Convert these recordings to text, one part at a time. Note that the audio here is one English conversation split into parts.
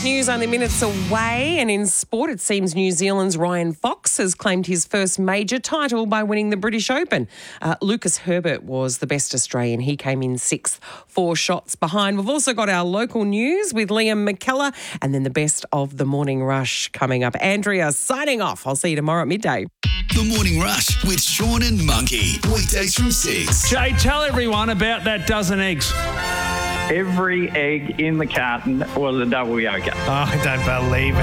news only minutes away, and in sport it seems New Zealand's Ryan Fox has claimed his first major title by winning the British Open. Lucas Herbert was the best Australian. He came in sixth, 4 shots behind. We've also got our local news with Liam McKellar and then the best of the Morning Rush coming up. Andrea signing off. I'll see you tomorrow at midday. The Morning Rush with Sean and Monkey. Weekdays from 6. Jay, tell everyone about that dozen eggs. Every egg in the carton was a double yolker. Oh, I don't believe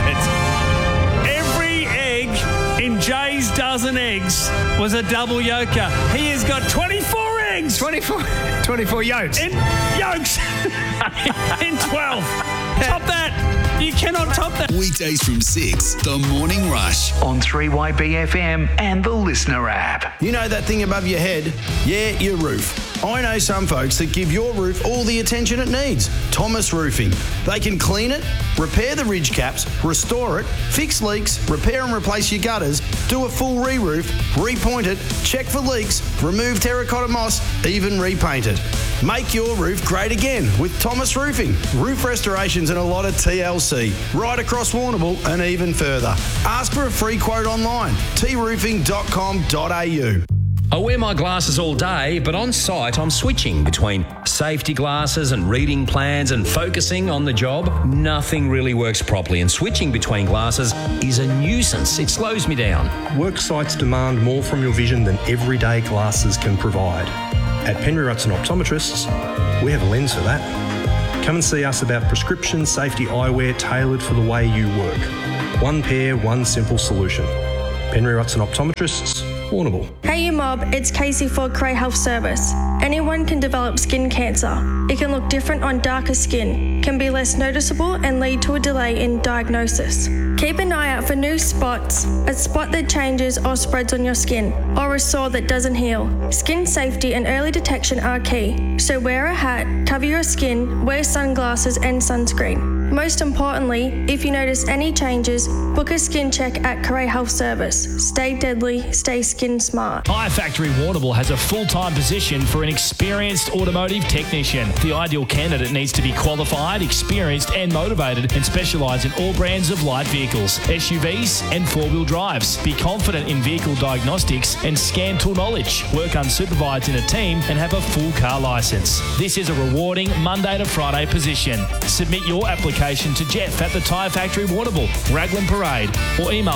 it. Every egg in Jay's dozen eggs was a double yolker. He has got 24 eggs. 24 yolks. In yolks. In 12. Top that. You cannot top that. Weekdays from 6. The Morning Rush on 3YBFM and the Listener app. You know that thing above your head? Yeah, your roof. I know some folks that give your roof all the attention it needs. Thomas Roofing. They can clean it, repair the ridge caps, restore it, fix leaks, repair and replace your gutters, do a full re-roof, repoint it, check for leaks, remove terracotta moss, even repaint it. Make your roof great again with Thomas Roofing. Roof restorations and a lot of TLC. Right across Warrnambool and even further. Ask for a free quote online. troofing.com.au. I wear my glasses all day, but on site I'm switching between safety glasses and reading plans and focusing on the job. Nothing really works properly, and switching between glasses is a nuisance. It slows me down. Work sites demand more from your vision than everyday glasses can provide. At Penry Rutson Optometrists, we have a lens for that. Come and see us about prescription safety eyewear tailored for the way you work. One pair, one simple solution. Penry Rutson Optometrists, Warrnambool. Hey you mob, it's Casey for Cray Health Service. Anyone can develop skin cancer. It can look different on darker skin, can be less noticeable and lead to a delay in diagnosis. Keep an eye out for new spots, a spot that changes or spreads on your skin, or a sore that doesn't heal. Skin safety and early detection are key, so wear a hat, cover your skin, wear sunglasses and sunscreen. Most importantly, if you notice any changes, book a skin check at Cray Health Service. Stay deadly, stay skin smart. Tyre Factory Warrnambool has a full-time position for an experienced automotive technician. The ideal candidate needs to be qualified, experienced and motivated, and specialise in all brands of light vehicles, SUVs and four-wheel drives. Be confident in vehicle diagnostics and scan tool knowledge. Work unsupervised in a team and have a full car licence. This is a rewarding Monday to Friday position. Submit your application to Jeff at the Tyre Factory Warrnambool, Raglan Parade, or email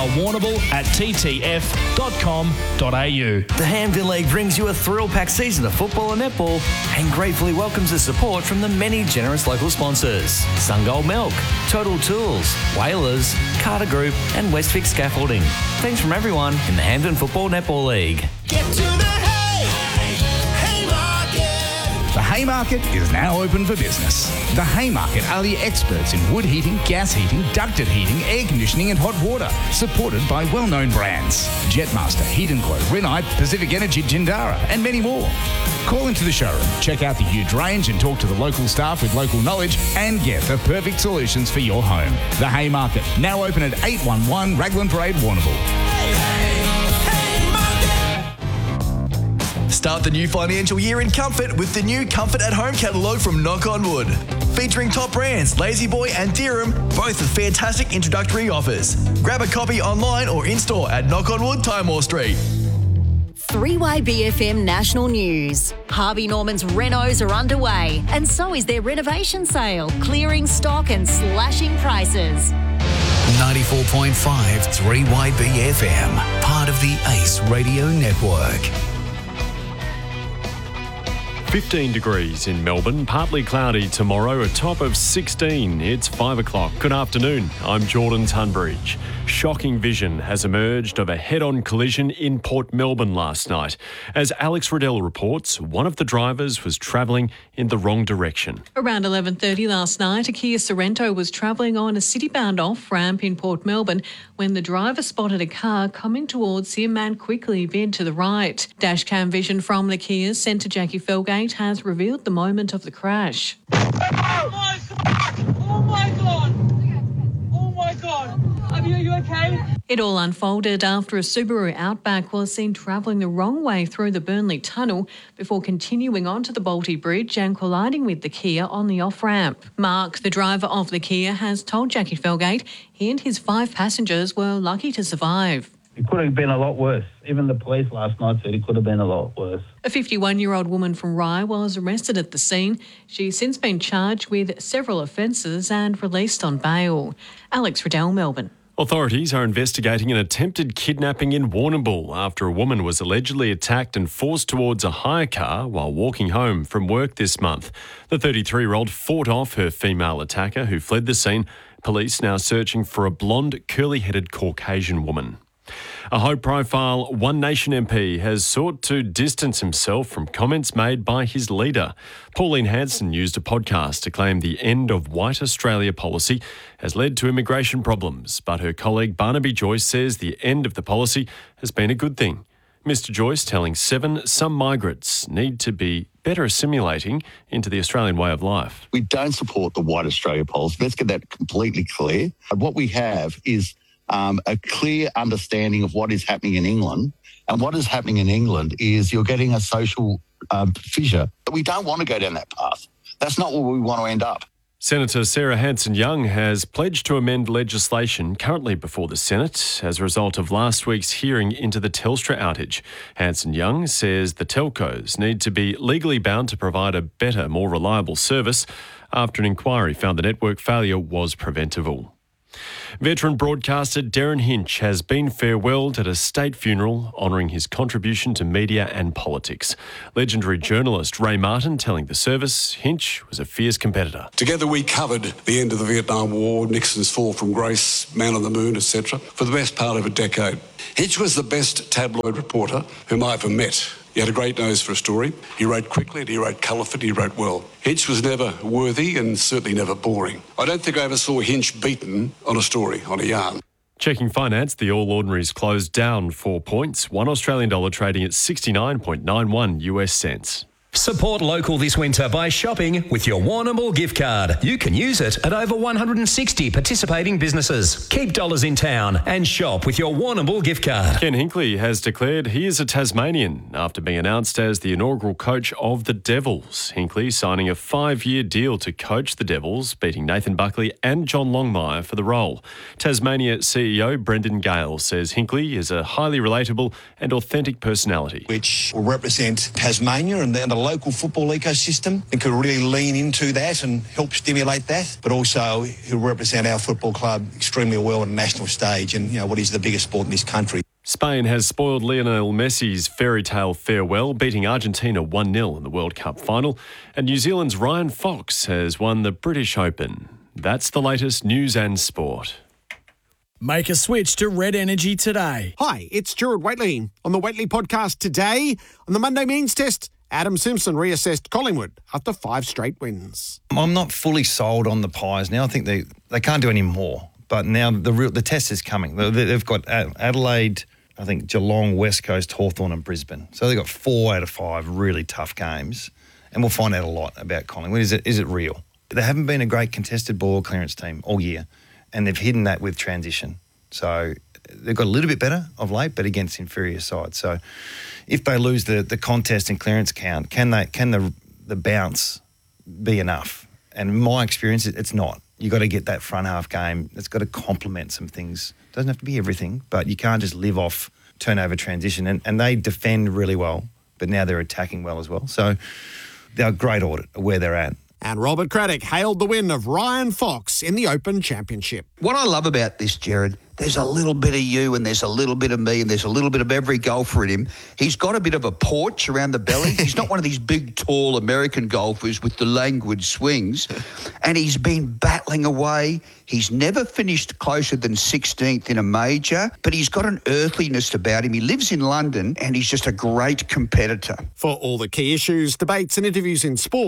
warrnambool@ttf.com.au. The Hampden League brings you a thrill-packed season of football and netball and gratefully welcomes the support from the many generous local sponsors: Sungold Milk, Total Tools, Whalers, Carter Group and Westvic Scaffolding. Thanks from everyone in the Hampden Football Netball League. Get to the The Haymarket is now open for business. The Haymarket are the experts in wood heating, gas heating, ducted heating, air conditioning and hot water, supported by well-known brands: Jetmaster, Heat & Glow, Renite, Pacific Energy, Jindara and many more. Call into the showroom, check out the huge range and talk to the local staff with local knowledge and get the perfect solutions for your home. The Haymarket, now open at 811 Raglan Parade, Warrnambool. Start the new financial year in comfort with the new Comfort at Home catalogue from Knock On Wood. Featuring top brands La-Z-Boy and Dirham, both with fantastic introductory offers. Grab a copy online or in-store at Knock On Wood, Timor Street. 3YBFM National News. Harvey Norman's renos are underway, and so is their renovation sale, clearing stock and slashing prices. 94.5 3YBFM, part of the Ace Radio Network. 15 degrees in Melbourne, partly cloudy tomorrow, a top of 16. It's 5 o'clock. Good afternoon, I'm Jordan Tunbridge. Shocking vision has emerged of a head-on collision in Port Melbourne last night. As Alex Riddell reports, one of the drivers was travelling in the wrong direction. Around 11:30 last night, a Kia Sorrento was travelling on a city-bound off-ramp in Port Melbourne when the driver spotted a car coming towards him and quickly veered to the right. Dashcam vision from the Kia sent to Jackie Felgate has revealed the moment of the crash. Oh my God! Oh my God! Oh my God! you. You okay? It all unfolded after a Subaru Outback was seen travelling the wrong way through the Burnley Tunnel before continuing onto the Balti Bridge and colliding with the Kia on the off-ramp. Mark, the driver of the Kia, has told Jackie Felgate he and his 5 passengers were lucky to survive. It could have been a lot worse. Even the police last night said it could have been a lot worse. A 51-year-old woman from Rye was arrested at the scene. She's since been charged with several offences and released on bail. Alex Riddell, Melbourne. Authorities are investigating an attempted kidnapping in Warrnambool after a woman was allegedly attacked and forced towards a hire car while walking home from work this month. The 33-year-old fought off her female attacker who fled the scene. Police now searching for a blonde, curly-headed Caucasian woman. A high-profile One Nation MP has sought to distance himself from comments made by his leader. Pauline Hanson used a podcast to claim the end of White Australia policy has led to immigration problems, but her colleague Barnaby Joyce says the end of the policy has been a good thing. Mr Joyce telling Seven some migrants need to be better assimilating into the Australian way of life. We don't support the White Australia policy. Let's get that completely clear. What we have is a clear understanding of what is happening in England. And what is happening in England is you're getting a social fissure. But we don't want to go down that path. That's not where we want to end up. Senator Sarah Hanson-Young has pledged to amend legislation currently before the Senate as a result of last week's hearing into the Telstra outage. Hanson-Young says the telcos need to be legally bound to provide a better, more reliable service after an inquiry found the network failure was preventable. Veteran broadcaster Darren Hinch has been farewelled at a state funeral honouring his contribution to media and politics. Legendary journalist Ray Martin telling the service Hinch was a fierce competitor. Together we covered the end of the Vietnam War, Nixon's fall from grace, Man on the Moon, etc., for the best part of a decade. Hinch was the best tabloid reporter whom I ever met. He had a great nose for a story. He wrote quickly and he wrote colourfully, he wrote well. Hinch was never worthy and certainly never boring. I don't think I ever saw Hinch beaten on a story, on a yarn. Checking finance, the All Ordinaries closed down 4 points, $1 Australian dollar trading at 69.91 US cents. Support local this winter by shopping with your Warrnambool gift card. You can use it at over 160 participating businesses. Keep dollars in town and shop with your Warrnambool gift card. Ken Hinkley has declared he is a Tasmanian after being announced as the inaugural coach of the Devils. Hinkley signing a 5-year deal to coach the Devils, beating Nathan Buckley and John Longmire for the role. Tasmania CEO Brendan Gale says Hinkley is a highly relatable and authentic personality. Which will represent Tasmania and the local football ecosystem and could really lean into that and help stimulate that, but also he'll represent our football club extremely well on a national stage and, you know, what is the biggest sport in this country. Spain has spoiled Lionel Messi's fairy tale farewell, beating Argentina 1-0 in the World Cup final, and New Zealand's Ryan Fox has won the British Open. That's the latest news and sport. Make a switch to Red Energy today. Hi, it's Gerard Whateley. On the Whateley podcast today, on the Monday means test, Adam Simpson reassessed Collingwood after 5 straight wins. I'm not fully sold on the Pies now. I think they can't do any more. But now the test is coming. They've got Adelaide, I think Geelong, West Coast, Hawthorn and Brisbane. So they've got 4 out of 5 really tough games. And we'll find out a lot about Collingwood. Is it real? They haven't been a great contested ball clearance team all year. And they've hidden that with transition. So they've got a little bit better of late, but against inferior sides. So if they lose the contest and clearance count, can the bounce be enough? And in my experience, it's not. You've got to get that front half game. It's got to complement some things. It doesn't have to be everything, but you can't just live off turnover transition. And they defend really well, but now they're attacking well as well. So they're a great audit of where they're at. And Robert Craddock hailed the win of Ryan Fox in the Open Championship. What I love about this, Gerard, there's a little bit of you and there's a little bit of me and there's a little bit of every golfer in him. He's got a bit of a porch around the belly. He's not one of these big, tall American golfers with the languid swings. And he's been battling away. He's never finished closer than 16th in a major, but he's got an earthliness about him. He lives in London and he's just a great competitor. For all the key issues, debates and interviews in sport,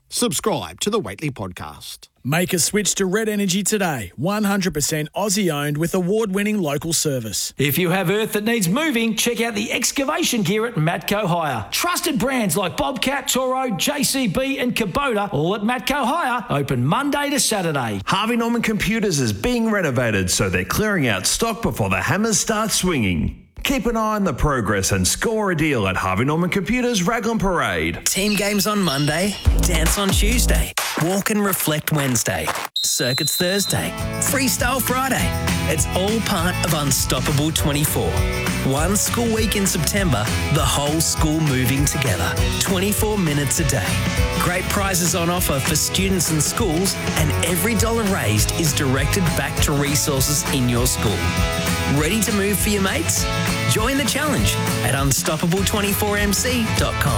Subscribe to the Waitley Podcast. Make a switch to Red Energy today. 100% Aussie owned with award-winning local service. If you have earth that needs moving, check out the excavation gear at Matco Hire. Trusted brands like Bobcat, Toro, JCB and Kubota, all at Matco Hire, open Monday to Saturday. Harvey Norman Computers is being renovated, so they're clearing out stock before the hammers start swinging. Keep an eye on the progress and score a deal at Harvey Norman Computers Raglan Parade. Team games on Monday, dance on Tuesday, walk and reflect Wednesday, circuits Thursday, freestyle Friday. It's all part of Unstoppable 24. One school week in September, the whole school moving together. 24 minutes a day. Great prizes on offer for students and schools, and every dollar raised is directed back to resources in your school. Ready to move for your mates? Join the challenge at unstoppable24mc.com.